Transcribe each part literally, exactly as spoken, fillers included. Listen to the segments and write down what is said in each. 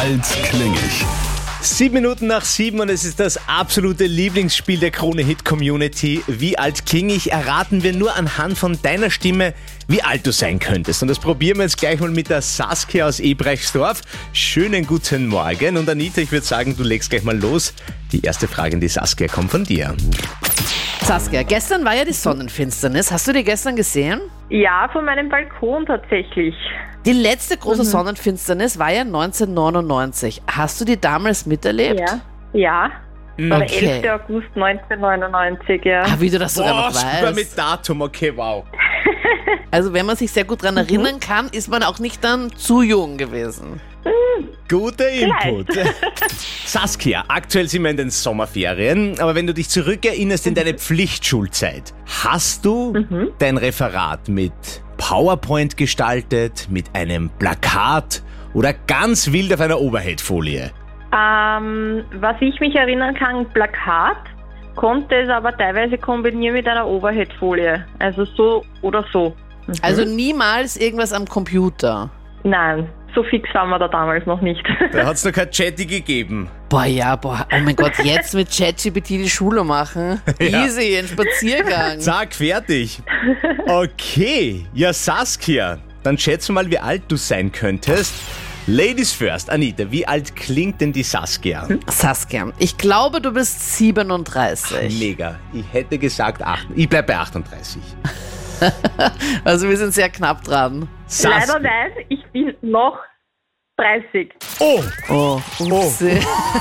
alt kling ich? Sieben Minuten nach sieben und es ist das absolute Lieblingsspiel der Krone-Hit-Community. Wie alt klinge ich? Erraten wir nur anhand von deiner Stimme, wie alt du sein könntest. Und das probieren wir jetzt gleich mal mit der Saskia aus Ebrechtsdorf. Schönen guten Morgen. Und Anita, ich würde sagen, du legst gleich mal los. Die erste Frage an die Saskia kommt von dir. Saskia, gestern war ja die Sonnenfinsternis. Hast du die gestern gesehen? Ja, von meinem Balkon tatsächlich. Die letzte große mhm. Sonnenfinsternis war ja neunzehnhundertneunundneunzig. Hast du die damals miterlebt? Ja. Ja. War Okay. der elfter August neunzehnhundertneunundneunzig, ja. Ah, wie du das sogar Boah, noch sogar weißt. mit Datum, okay, wow. Also wenn man sich sehr gut daran erinnern kann, ist man auch nicht dann zu jung gewesen. Guter Input. Saskia, aktuell sind wir in den Sommerferien, aber wenn du dich zurückerinnerst in deine Pflichtschulzeit, hast du Mhm. dein Referat mit PowerPoint gestaltet, mit einem Plakat oder ganz wild auf einer Overhead-Folie? Ähm, was ich mich erinnern kann, Plakat, konnte es aber teilweise kombinieren mit einer Overhead-Folie. Also so oder so. Mhm. Also niemals irgendwas am Computer. Nein, so fix waren wir da damals noch nicht. Da hat es noch kein Chatty gegeben. Boah, ja, boah, oh mein Gott, jetzt mit ChatGPT die Schule machen. Ja. Easy, ein Spaziergang. Zack, fertig. Okay, ja Saskia, dann schätzen wir mal, wie alt du sein könntest. Ladies first, Anita, wie alt klingt denn die Saskia? Saskia, ich glaube, du bist siebenunddreißig. Mega, ich hätte gesagt acht. Ich bleib bei achtunddreißig. Also wir sind sehr knapp dran. Sas- Leider nein, ich bin noch dreißig. Oh, Oh, upsi.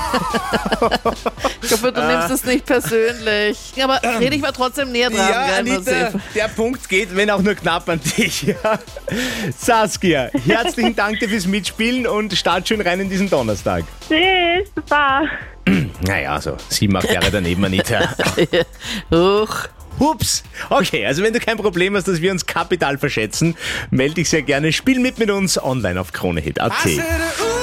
Ich hoffe, du nimmst es nicht persönlich. Aber Friedrich war trotzdem näher dran. ja, gell, Anita, Massiv. der Punkt geht, wenn auch nur knapp an dich. Ja. Saskia, herzlichen Dank dir fürs Mitspielen und start schön rein in diesen Donnerstag. Tschüss, super. Naja, so sieben, acht Jahre daneben, Anita. Huch. Hups. Okay, also wenn du kein Problem hast, dass wir uns kapital verschätzen, melde dich sehr gerne. Spiel mit mit uns online auf Krone Hit punkt at.